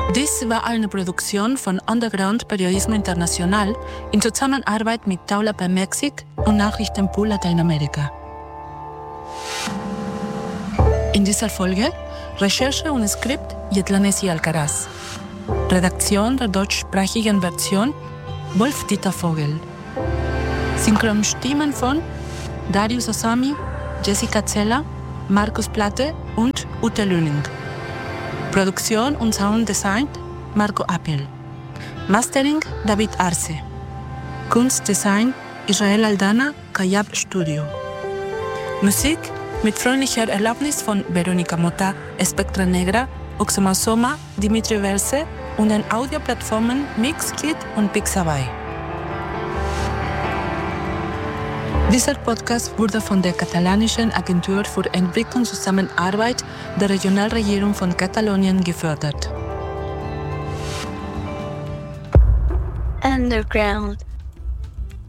Dies war eine Produktion von Underground Periodismo Internacional in Zusammenarbeit mit Taulapa Mexik und Nachrichtenpool Lateinamerika. In dieser Folge Recherche und Skript Yetlane Alcaraz. Redaktion der deutschsprachigen Version Wolf-Dieter Vogel. Synchronstimmen von Darius Osami, Jessica Zeller, Markus Platte und Ute Lüning. Produktion und Sounddesign Marco Appel. Mastering David Arce. Kunstdesign Israel Aldana, Kayab Studio. Musik mit freundlicher Erlaubnis von Veronica Mota, Spectra Negra, Oxoma Soma, Dimitri Verse und den Audioplattformen Mixkit und Pixabay. Dieser Podcast wurde von der katalanischen Agentur für Entwicklungszusammenarbeit der Regionalregierung von Katalonien gefördert. Underground.